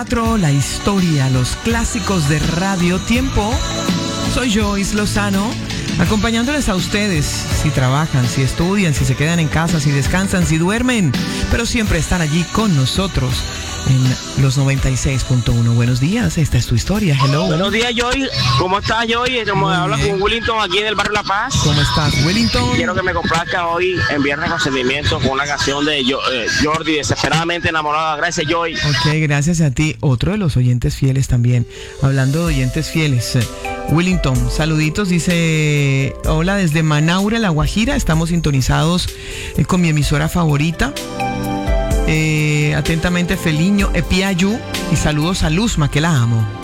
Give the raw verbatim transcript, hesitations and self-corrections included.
La historia, los clásicos de Radio Tiempo. Soy Joyce Lozano, acompañándoles a ustedes si trabajan, si estudian, si se quedan en casa, si descansan, si duermen, pero siempre están allí con nosotros en los noventa y seis punto uno. Buenos días, esta es tu historia. Hello. Buenos días, Joy. ¿Cómo estás, Joy? Como hablas con Wellington aquí en el barrio La Paz. ¿Cómo estás, Wellington? Quiero que me complazca hoy en Viernes con Sentimientos con una canción de yo, eh, Jordi, Desesperadamente Enamorada. Gracias, Joy. Ok, gracias a ti. Otro de los oyentes fieles también. Hablando de oyentes fieles, Wellington, saluditos, dice: hola desde Manaure, La Guajira. Estamos sintonizados eh, con mi emisora favorita. Eh, atentamente Feliño Epiayu, y saludos a Luzma, que la amo.